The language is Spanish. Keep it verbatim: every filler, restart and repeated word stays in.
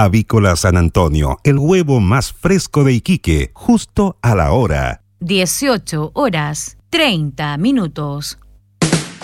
Avícola San Antonio, el huevo más fresco de Iquique, justo a la hora. dieciocho horas, treinta minutos.